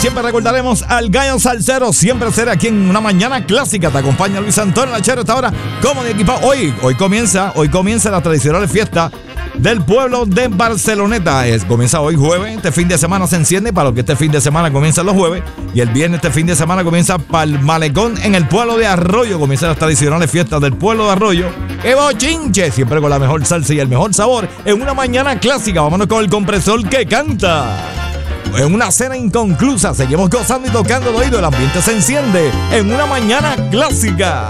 Siempre recordaremos al Gallo Salsero. Siempre será aquí en una mañana clásica. Te acompaña Luis Antonio Lachero esta hora como de equipado. Hoy comienza la tradicional fiesta del pueblo de Barceloneta. Comienza hoy jueves. Este fin de semana se enciende para lo que este fin de semana comienza los jueves. Y el viernes este fin de semana comienza para el malecón en el pueblo de Arroyo. Comienzan las tradicionales fiestas del pueblo de Arroyo. ¡Qué bochinche! Siempre con la mejor salsa y el mejor sabor en una mañana clásica. Vámonos con el compresor que canta. En una cena inconclusa seguimos gozando y tocando el oído. El ambiente se enciende en una mañana clásica.